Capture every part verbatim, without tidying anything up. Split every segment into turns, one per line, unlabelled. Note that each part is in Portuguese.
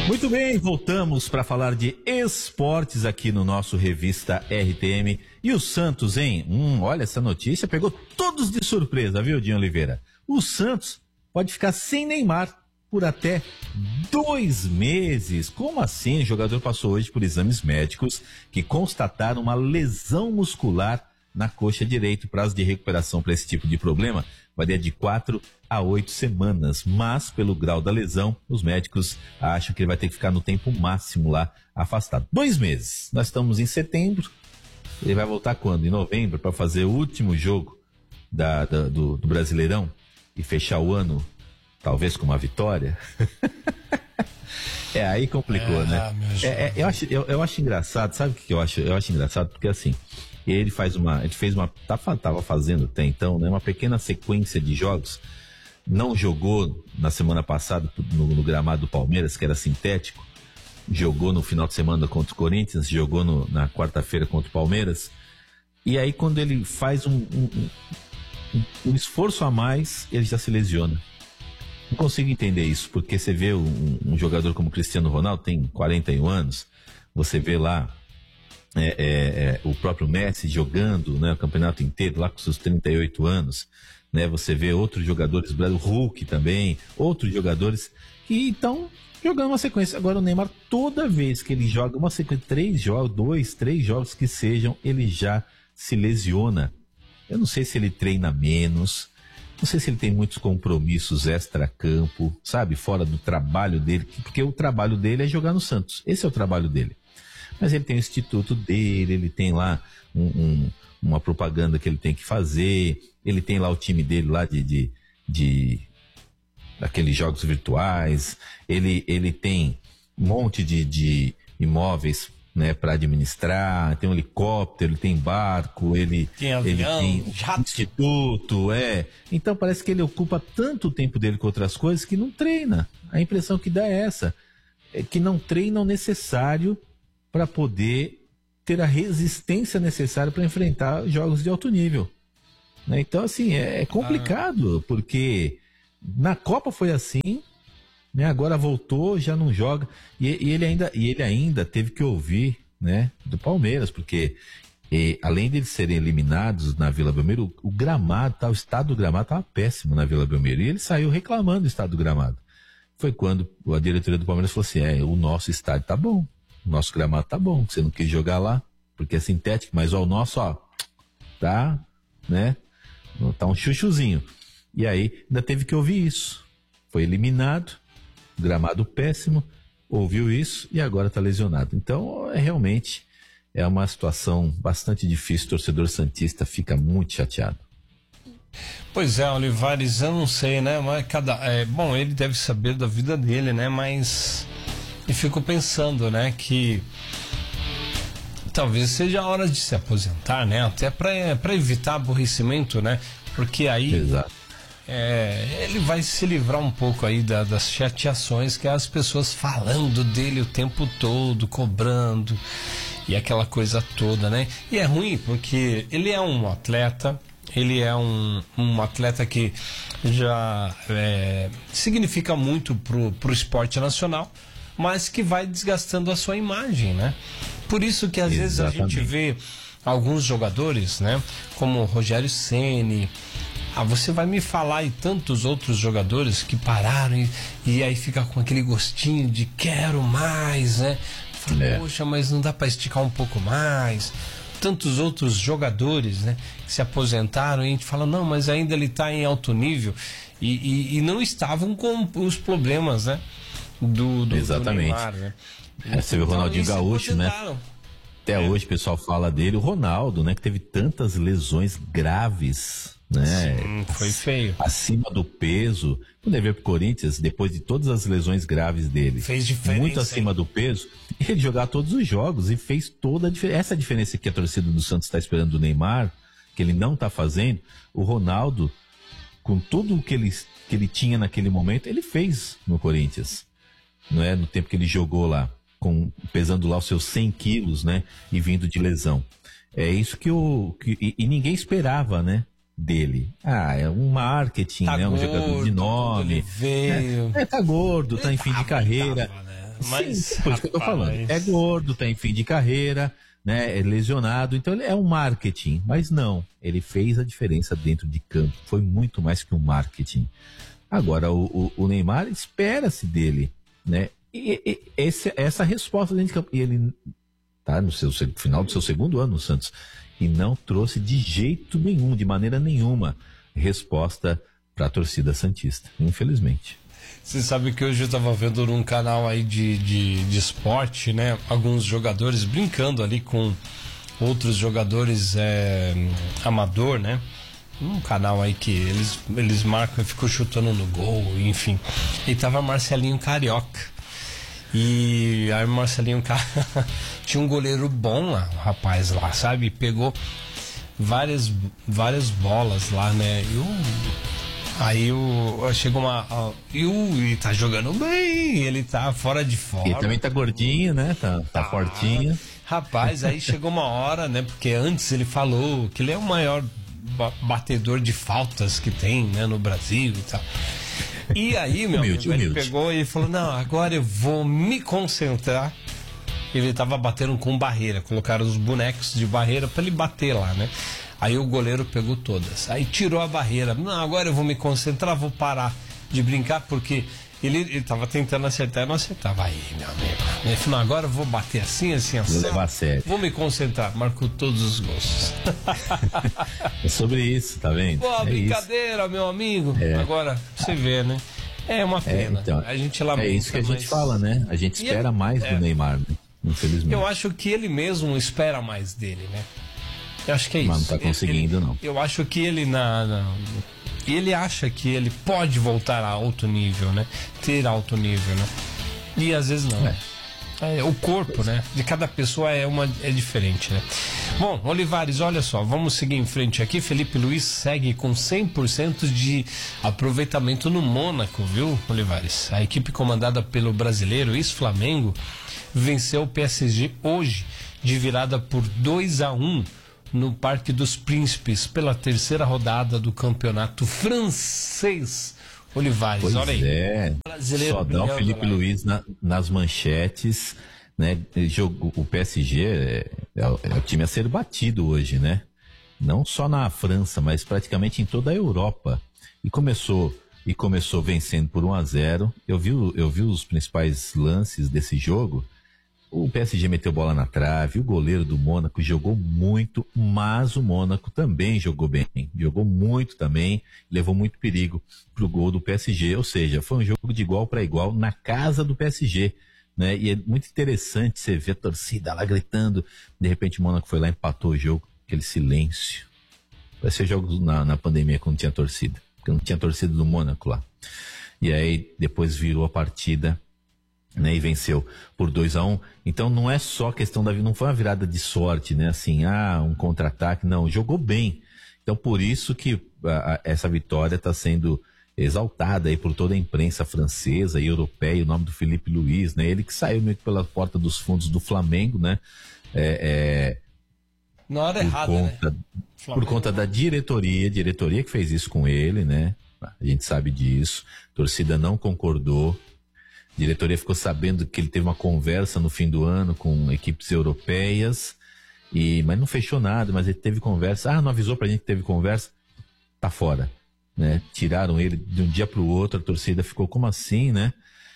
Muito bem, voltamos para falar de esportes aqui no nosso Revista R T M. E o Santos, hein? Hum, olha, essa notícia pegou todos de surpresa, viu, Dinho Oliveira? O Santos pode ficar sem Neymar por até dois meses. Como assim? O jogador passou hoje por exames médicos que constataram uma lesão muscular na coxa direita. O prazo de recuperação para esse tipo de problema varia de quatro a oito semanas, mas pelo grau da lesão, os médicos acham que ele vai ter que ficar no tempo máximo lá afastado. Dois meses. Nós estamos em setembro. Ele vai voltar quando? Em novembro, para fazer o último jogo da, da, do, do Brasileirão e fechar o ano, talvez com uma vitória. É, aí complicou, é, né? É, é, eu, acho, eu, eu acho engraçado, sabe o que eu acho? Eu acho engraçado porque assim, ele faz uma, ele fez uma, tava fazendo até então, né, uma pequena sequência de jogos. Não jogou na semana passada no, no gramado do Palmeiras, que era sintético. Jogou no final de semana contra o Corinthians, jogou no, na quarta-feira contra o Palmeiras. E aí quando ele faz um, um, um, um esforço a mais, ele já se lesiona. Não consigo entender isso, porque você vê um, um jogador como Cristiano Ronaldo, tem quarenta e um anos, você vê lá É, é, é, o próprio Messi jogando, né, o campeonato inteiro lá com seus trinta e oito anos, né, você vê outros jogadores, o Hulk também, outros jogadores que estão jogando uma sequência. Agora o Neymar, toda vez que ele joga uma sequência, três jogos, dois, três jogos que sejam, ele já se lesiona. Eu não sei se ele treina menos, não sei se ele tem muitos compromissos extra-campo, sabe, fora do trabalho dele, porque o trabalho dele é jogar no Santos, esse é o trabalho dele. Mas ele tem o instituto dele, ele tem lá um, um, uma propaganda que ele tem que fazer, ele tem lá o time dele lá de, de, de daqueles jogos virtuais, ele, ele tem um monte de, de imóveis, né, para administrar, tem um helicóptero, ele tem barco, ele
tem, avião,
ele tem
jato.
Instituto, é. Então parece que ele ocupa tanto tempo dele com outras coisas que não treina. A impressão que dá é essa, é que não treina o necessário para poder ter a resistência necessária para enfrentar jogos de alto nível, né? Então assim, é, é complicado, ah. porque na Copa foi assim, né? Agora voltou, já não joga, e, e, ele ainda, e ele ainda teve que ouvir, né, do Palmeiras, porque e, além de eles serem eliminados na Vila Belmiro, o, o gramado, tá, o estado do gramado estava péssimo na Vila Belmiro, e ele saiu reclamando do estado do gramado. Foi quando a diretoria do Palmeiras falou assim, é, o nosso estádio tá bom, o nosso gramado tá bom, você não quis jogar lá, porque é sintético, mas ó, o nosso, ó, tá, né, tá um chuchuzinho. E aí, ainda teve que ouvir isso. Foi eliminado, gramado péssimo, ouviu isso e agora tá lesionado. Então, é realmente, é uma situação bastante difícil, o torcedor santista fica muito chateado.
Pois é, Olivares, eu não sei, né, mas cada, é, bom, ele deve saber da vida dele, né, mas... E fico pensando, né, que talvez seja a hora de se aposentar, né, até para evitar aborrecimento, né, porque aí é, ele vai se livrar um pouco aí da, das chateações que as pessoas falando dele o tempo todo, cobrando e aquela coisa toda, né, e é ruim porque ele é um atleta, ele é um, um atleta que já é, significa muito pro, pro esporte nacional, mas que vai desgastando a sua imagem, né? Por isso que às Exatamente. vezes a gente vê alguns jogadores, né? Como o Rogério Ceni, ah, você vai me falar e tantos outros jogadores que pararam e, e aí fica com aquele gostinho de quero mais, né? Fala, é. Poxa, mas não dá para esticar um pouco mais? Tantos outros jogadores, né? Que se aposentaram e a gente fala, não, mas ainda ele tá em alto nível e, e, e não estavam com os problemas, né? Do, do,
Exatamente.
Do Neymar, né?
É, você vê o Ronaldinho Gaúcho, né? Até é. hoje o pessoal fala dele. O Ronaldo, né? Que teve tantas lesões graves, né?
Sim, foi feio.
Acima do peso. Quando ele veio pro Corinthians, depois de todas as lesões graves dele,
fez diferença,
muito acima hein? do peso, ele jogava todos os jogos e fez toda a diferença. Essa diferença que a torcida do Santos está esperando do Neymar, que ele não tá fazendo, o Ronaldo, com tudo o que ele, que ele tinha naquele momento, ele fez no Corinthians. Não é? No tempo que ele jogou lá, com, pesando lá os seus cem quilos, né? E vindo de lesão. É isso que o... Que, e, e ninguém esperava, né? Dele. Ah, é um marketing,
tá
né? Um
gordo,
jogador de nome.
Veio.
É, é, tá gordo, ele tá em fim de carreira.
Tava, né? mas...
Sim, por isso que eu tô falando. É gordo, tá em fim de carreira, né? É lesionado, então ele é um marketing. Mas não, ele fez a diferença dentro de campo. Foi muito mais que um marketing. Agora, o, o, o Neymar, espera-se dele, né? E, e esse, essa resposta dentro de campo. E ele tá no seu final do seu segundo ano no Santos e não trouxe de jeito nenhum, de maneira nenhuma, resposta para a torcida santista, infelizmente.
Você sabe que hoje eu estava vendo num canal aí de, de, de esporte, né? Alguns jogadores brincando ali com outros jogadores é, amador, né? Um canal aí que eles, eles marcam e ficam chutando no gol, enfim. E tava Marcelinho Carioca. E aí Marcelinho Carioca tinha um goleiro bom lá, o rapaz lá, sabe? Pegou várias, várias bolas lá, né? E o... Aí o, chegou uma. Ó, e o e tá jogando bem, ele tá fora de forma.
E também tá gordinho, né? Tá, tá ah, fortinho.
Rapaz, aí chegou uma hora, né? Porque antes ele falou que ele é o maior batedor de faltas que tem, né, no Brasil e tal. E aí, meu
humilde,
amigo,
humilde.
Ele pegou e falou: não, agora eu vou me concentrar. Ele tava batendo com barreira, colocaram os bonecos de barreira pra ele bater lá, né? Aí o goleiro pegou todas, aí tirou a barreira. Não, agora eu vou me concentrar, vou parar de brincar, porque ele, ele tava tentando acertar e não acertava. Aí, meu amigo, ele falou: agora eu vou bater assim, assim, assim.
Vou levar a sério.
Vou me concentrar. Marcou todos os gols.
É sobre isso, tá vendo?
Pô,
é
brincadeira, isso. Meu amigo. É. Agora, você vê, né? É uma pena. É, então, a gente lamenta,
é isso que a gente
mas...
fala, né? A gente espera ele... mais é. do Neymar, né? Infelizmente.
Eu acho que ele mesmo espera mais dele, né? Eu acho que é isso.
Mas não tá conseguindo,
ele,
não.
Eu acho que ele na, na, ele acha que ele pode voltar a alto nível, né? Ter alto nível, né? E às vezes não. É. É, o corpo, né? De cada pessoa é, uma, é diferente, né? Bom, Olivares, olha só, vamos seguir em frente aqui. Felipe Luiz segue com cem por cento de aproveitamento no Mônaco, viu, Olivares? A equipe comandada pelo brasileiro ex-Flamengo venceu o P S G hoje de virada por dois a um no Parque dos Príncipes pela terceira rodada do campeonato francês. Olivares,
pois
olha aí.
É,
brasileiro
só dá o Felipe lá. Luiz na, nas manchetes, né? Jogo, o P S G é, é, o, é o time a ser batido hoje, né? Não só na França, mas praticamente em toda a Europa. E começou, e começou vencendo por um a zero. Eu vi, eu vi os principais lances desse jogo. O P S G meteu bola na trave, o goleiro do Mônaco jogou muito, mas o Mônaco também jogou bem, jogou muito também, levou muito perigo pro gol do P S G, ou seja, foi um jogo de igual para igual na casa do P S G, né? E é muito interessante você ver a torcida lá gritando, de repente o Mônaco foi lá e empatou o jogo, aquele silêncio. Parece jogos na, na pandemia quando tinha torcida, porque não tinha torcida do Mônaco lá. E aí depois virou a partida, né, e venceu por dois a um. Então não é só questão da... Não foi uma virada de sorte, né? Assim, ah, um contra-ataque. Não, jogou bem. Então por isso que a, a, essa vitória está sendo exaltada aí por toda a imprensa francesa e europeia, o nome do Felipe Luiz, né? Ele que saiu meio que pela porta dos fundos do Flamengo, né? É, é,
Na hora
por
errada,
conta,
né?
Por conta da diretoria, diretoria que fez isso com ele, né? A gente sabe disso. A torcida não concordou. A diretoria ficou sabendo que ele teve uma conversa no fim do ano com equipes europeias, e, mas não fechou nada, mas ele teve conversa. Ah, não avisou pra gente que teve conversa? Tá fora, né? Tiraram ele de um dia pro outro, a torcida ficou como assim, né?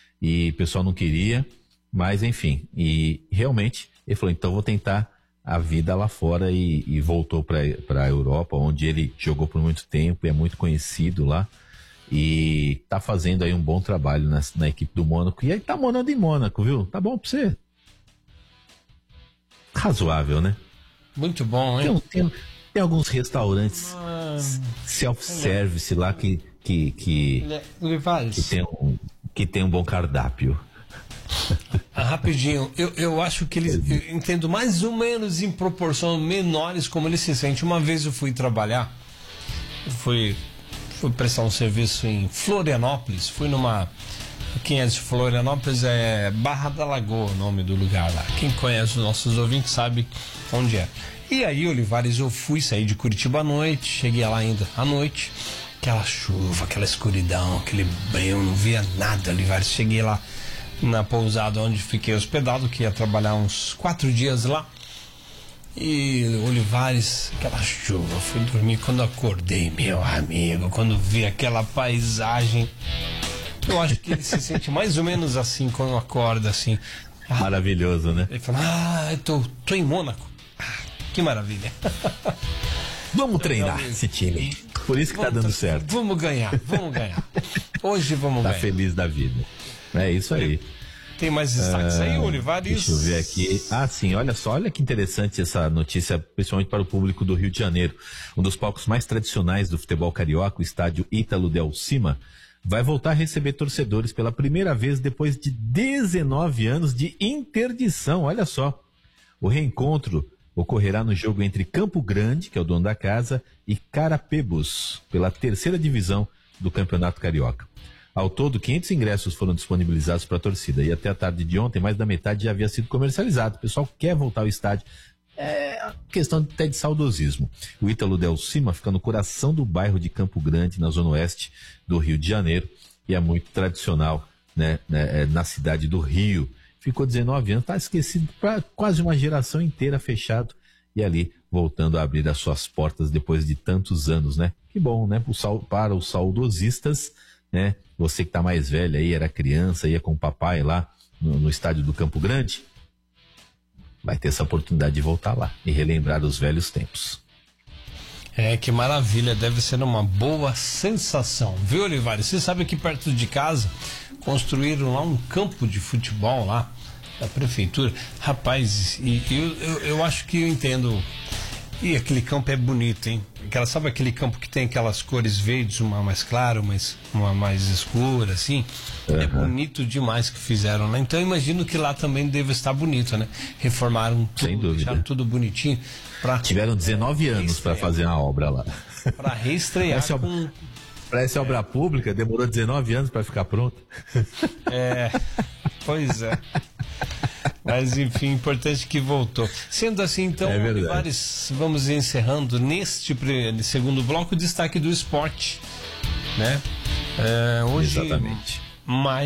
E o pessoal não queria, mas enfim. E realmente, ele falou, então vou tentar a vida lá fora, e, e voltou pra, pra Europa, onde ele jogou por muito tempo e é muito conhecido lá. E tá fazendo aí um bom trabalho na, na equipe do Mônaco. E aí tá morando em Mônaco, viu? Tá bom pra você? Razoável, né?
Muito bom, hein?
Tem, tem, tem alguns restaurantes ah, self-service lá que que, que, que, tem um, que tem um bom cardápio.
Ah, rapidinho, eu, eu acho que eles, eu entendo mais ou menos em proporção menores como ele se sente. Uma vez eu fui trabalhar, eu fui... fui prestar um serviço em Florianópolis, fui numa... Quem é de Florianópolis é Barra da Lagoa, o nome do lugar lá. Quem conhece os nossos ouvintes sabe onde é. E aí, Olivares, eu fui sair de Curitiba à noite, cheguei lá ainda à noite, aquela chuva, aquela escuridão, aquele brilho, não via nada, Olivares. Cheguei lá na pousada onde fiquei hospedado, que ia trabalhar uns quatro dias lá. E Olivares, aquela chuva, fui dormir. Quando acordei, meu amigo, quando vi aquela paisagem, eu acho que ele se sente mais ou menos assim quando acorda, assim. Ah,
maravilhoso, né?
Ele fala, ah, eu tô, tô em Mônaco. Ah, que maravilha.
Vamos treinar esse time. Por isso que vamos, tá dando certo.
Vamos ganhar, vamos ganhar. Hoje vamos
tá
ganhar.
Tá feliz da vida. É isso aí.
Tem mais destaques ah, aí, Olivares?
Deixa eu ver aqui. Ah, sim, olha só, olha que interessante essa notícia, principalmente para o público do Rio de Janeiro. Um dos palcos mais tradicionais do futebol carioca, o estádio Ítalo Del Cima, vai voltar a receber torcedores pela primeira vez depois de dezenove anos de interdição. Olha só. O reencontro ocorrerá no jogo entre Campo Grande, que é o dono da casa, e Carapebus, pela terceira divisão do Campeonato Carioca. Ao todo, quinhentos ingressos foram disponibilizados para a torcida e até a tarde de ontem, mais da metade já havia sido comercializado. O pessoal quer voltar ao estádio. É questão até de saudosismo. O Ítalo Del Cima fica no coração do bairro de Campo Grande, na zona oeste do Rio de Janeiro, e é muito tradicional, né, né, na cidade do Rio. Ficou dezenove anos, está esquecido para quase uma geração inteira, fechado, e ali voltando a abrir as suas portas depois de tantos anos, né? Que bom, né? Para os saudosistas, né? Você que está mais velho aí, era criança, ia com o papai lá no, no estádio do Campo Grande, vai ter essa oportunidade de voltar lá e relembrar os velhos tempos.
É, que maravilha, deve ser uma boa sensação, viu, Olivares? Você sabe que perto de casa construíram lá um campo de futebol lá da prefeitura, rapaz, e eu, eu, eu acho que eu entendo. E aquele campo é bonito, hein? Aquela, sabe aquele campo que tem aquelas cores verdes, uma mais clara, uma, uma mais escura, assim? Uhum. É bonito demais que fizeram, né? Então eu imagino que lá também deve estar bonito, né? Reformaram tudo, deixaram tudo bonitinho. Pra,
Tiveram dezenove é, anos para fazer a obra lá.
Para reestrear
Parece
com...
Parece é. obra pública, demorou dezenove anos para ficar pronto.
É, pois é. Mas enfim, importante que voltou. Sendo assim, então, é Olivares, vamos encerrando neste segundo bloco o destaque do esporte, né? É, hoje,
exatamente.
Mais